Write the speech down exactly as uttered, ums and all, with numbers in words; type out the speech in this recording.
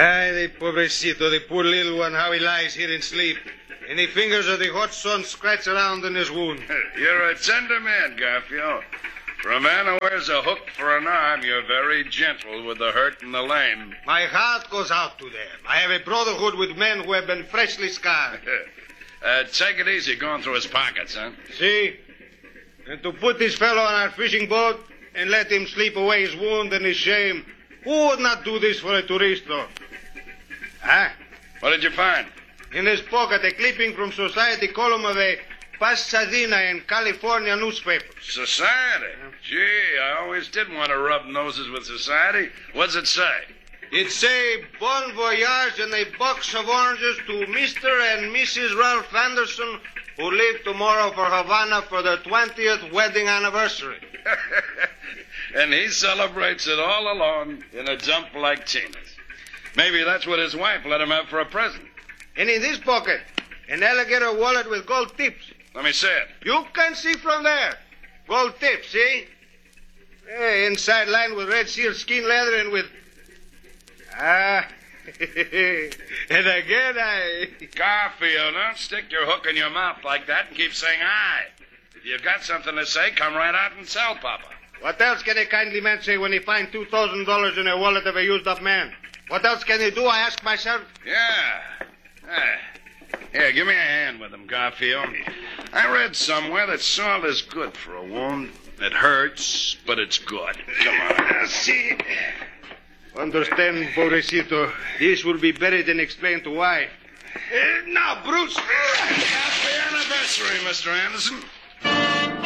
Ay, the pobrecito, the poor little one, how he lies here in sleep. And the fingers of the hot sun scratch around in his wound. You're a tender man, Garfield. For a man who wears a hook for an arm, you're very gentle with the hurt and the lame. My heart goes out to them. I have a brotherhood with men who have been freshly scarred. uh, take it easy going through his pockets, huh? See? And to put this fellow on our fishing boat and let him sleep away his wound and his shame, who would not do this for a turisto? Huh? What did you find? In his pocket, a clipping from Society column of a Pasadena in California newspaper. Society? Gee, I always did want to rub noses with Society. What's it say? It say, bon voyage and a box of oranges to Mister and Missus Ralph Anderson, who leave tomorrow for Havana for their twentieth wedding anniversary. And he celebrates it all alone in a jump like Tina's. Maybe that's what his wife let him have for a present. And in this pocket, an alligator wallet with gold tips. Let me see it. You can see from there. Gold tips, see? Hey, inside lined with red seal skin leather and with... Ah. And again I... Garfield, don't stick your hook in your mouth like that and keep saying aye. If you've got something to say, come right out and tell Papa. What else can a kindly man say when he finds two thousand dollars in a wallet of a used-up man? What else can he do, I ask myself? Yeah. Ah. Here, give me a hand with him, Garfield. I read somewhere that salt is good for a wound. It hurts, but it's good. Come on. See? Understand, pobrecito. This will be buried and explained to wife. Uh, now, Bruce. Happy anniversary, Mister Anderson.